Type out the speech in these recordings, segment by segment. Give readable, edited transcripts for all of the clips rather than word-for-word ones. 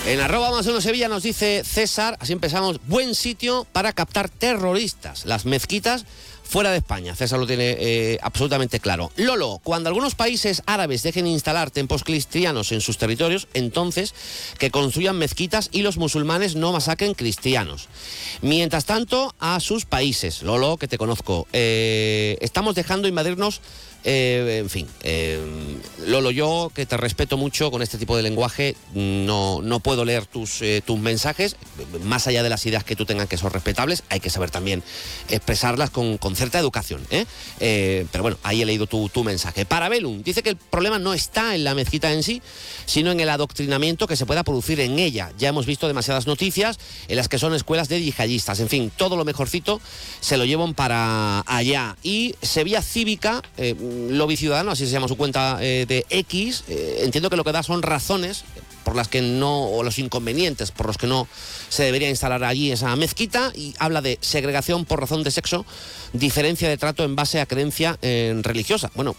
En @+1Sevilla nos dice César, así empezamos, buen sitio para captar terroristas, las mezquitas fuera de España. César lo tiene absolutamente claro. Lolo, cuando algunos países árabes dejen instalar templos cristianos en sus territorios, entonces que construyan mezquitas y los musulmanes no masacren cristianos. Mientras tanto, a sus países, Lolo, que te conozco, estamos dejando invadirnos. En fin, Lolo, yo que te respeto mucho con este tipo de lenguaje, no puedo leer tus mensajes, más allá de las ideas que tú tengas que son respetables, hay que saber también expresarlas con cierta educación, pero bueno, ahí he leído tu mensaje. Parabellum dice que el problema no está en la mezquita en sí, sino en el adoctrinamiento que se pueda producir en ella. Ya hemos visto demasiadas noticias en las que son escuelas de yihadistas. En fin, todo lo mejorcito se lo llevan para allá. Y Sevilla Cívica, Lobby Ciudadano, así se llama su cuenta de X, entiendo que lo que da son razones por las que no, o los inconvenientes por los que no se debería instalar allí esa mezquita, y habla de segregación por razón de sexo, diferencia de trato en base a creencia religiosa. Bueno,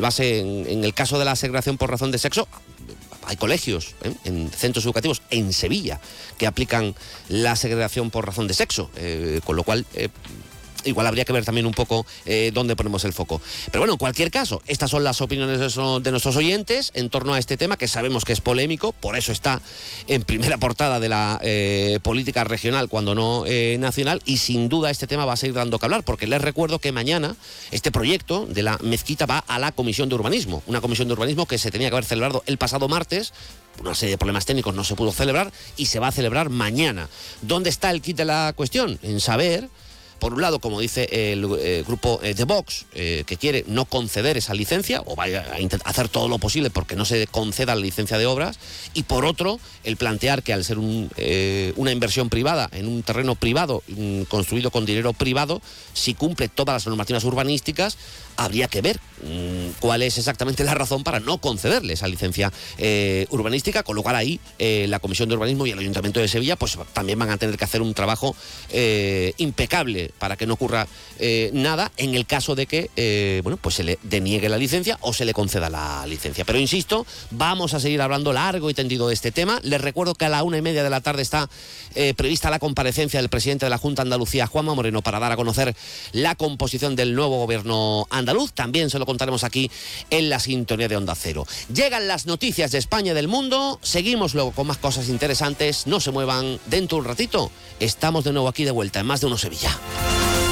en el caso de la segregación por razón de sexo, hay colegios en centros educativos en Sevilla que aplican la segregación por razón de sexo, con lo cual igual habría que ver también un poco dónde ponemos el foco. Pero bueno, en cualquier caso, estas son las opiniones de nuestros oyentes en torno a este tema, que sabemos que es polémico, por eso está en primera portada de la política regional, cuando no nacional, y sin duda este tema va a seguir dando que hablar, porque les recuerdo que mañana este proyecto de la mezquita va a la Comisión de Urbanismo, una comisión de urbanismo que se tenía que haber celebrado el pasado martes. Una serie de problemas técnicos no se pudo celebrar y se va a celebrar mañana. ¿Dónde está el kit de la cuestión? En saber, por un lado, como dice el grupo de Vox, que quiere no conceder esa licencia, o vaya a hacer todo lo posible porque no se conceda la licencia de obras, y por otro, el plantear que al ser una inversión privada, en un terreno privado, construido con dinero privado, si cumple todas las normativas urbanísticas, habría que ver cuál es exactamente la razón para no concederle esa licencia urbanística, con lo cual ahí la Comisión de Urbanismo y el Ayuntamiento de Sevilla pues también van a tener que hacer un trabajo impecable para que no ocurra nada en el caso de que pues se le deniegue la licencia o se le conceda la licencia. Pero insisto, vamos a seguir hablando largo y tendido de este tema. Les recuerdo que a la 1:30 de la tarde está prevista la comparecencia del presidente de la Junta de Andalucía, Juanma Moreno, para dar a conocer la composición del nuevo gobierno andaluz. También se lo contaremos aquí en la sintonía de Onda Cero. Llegan las noticias de España y del mundo. Seguimos luego con más cosas interesantes. No se muevan. Dentro de un ratito estamos de nuevo aquí de vuelta en Más de Uno Sevilla.